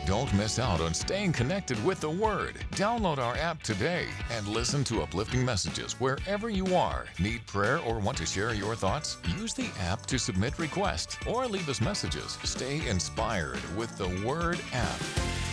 Don't miss out on staying connected with the Word. Download our app today and listen to uplifting messages wherever you are. Need prayer or want to share your thoughts? Use the app to submit requests or leave us messages. Stay inspired with the Word app.